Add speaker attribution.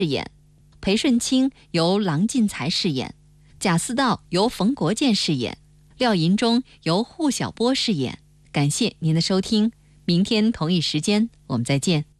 Speaker 1: 演，裴顺清由郎进才饰演，贾似道由冯国健饰演，廖银忠由户晓波饰演。感谢您的收听，明天同一时间我们再见。